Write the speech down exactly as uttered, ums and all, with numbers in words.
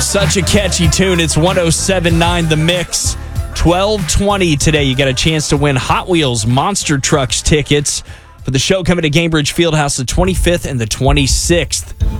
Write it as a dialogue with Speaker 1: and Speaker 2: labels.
Speaker 1: such a catchy tune. It's one oh seven point nine The Mix. twelve twenty today. You got a chance to win Hot Wheels Monster Trucks tickets for the show coming to Gainbridge Fieldhouse the twenty-fifth and the twenty-sixth.